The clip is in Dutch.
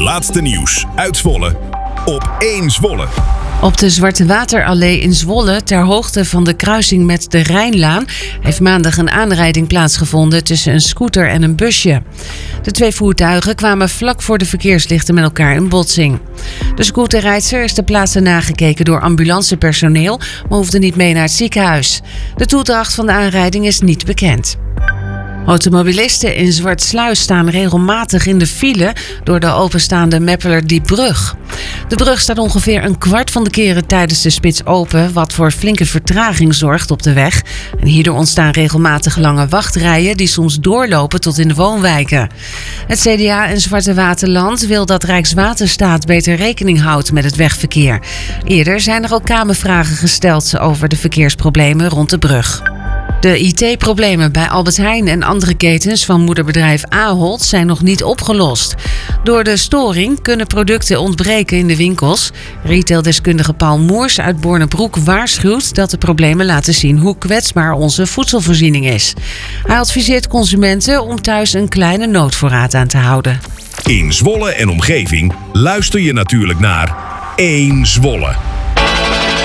Het laatste nieuws uit Zwolle op 1 Zwolle. Op de Zwarte Waterallee in Zwolle, ter hoogte van de kruising met de Rijnlaan, heeft maandag een aanrijding plaatsgevonden tussen een scooter en een busje. De twee voertuigen kwamen vlak voor de verkeerslichten met elkaar in botsing. De scooterrijdster is ter plaatse nagekeken door ambulancepersoneel, maar hoefde niet mee naar het ziekenhuis. De toedracht van de aanrijding is niet bekend. Automobilisten in Zwartsluis staan regelmatig in de file door de openstaande Meppelerdiepbrug. De brug staat ongeveer een kwart van de keren tijdens de spits open, wat voor flinke vertraging zorgt op de weg. En hierdoor ontstaan regelmatig lange wachtrijen die soms doorlopen tot in de woonwijken. Het CDA en Zwarte Waterland wil dat Rijkswaterstaat beter rekening houdt met het wegverkeer. Eerder zijn er ook Kamervragen gesteld over de verkeersproblemen rond de brug. De IT-problemen bij Albert Heijn en andere ketens van moederbedrijf Ahold zijn nog niet opgelost. Door de storing kunnen producten ontbreken in de winkels. Retaildeskundige Paul Moers uit Bornebroek waarschuwt dat de problemen laten zien hoe kwetsbaar onze voedselvoorziening is. Hij adviseert consumenten om thuis een kleine noodvoorraad aan te houden. In Zwolle en omgeving luister je natuurlijk naar 1 Zwolle.